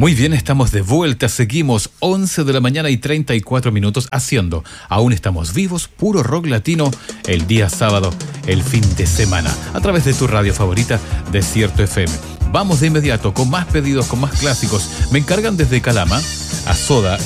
Muy bien, estamos de vuelta, seguimos 11 de la mañana y 34 minutos haciendo. Aún estamos vivos, puro rock latino, el día sábado, el fin de semana, a través de tu radio favorita, Desierto FM. Vamos de inmediato con más pedidos, con más clásicos. Me encargan desde Calama, a Soda,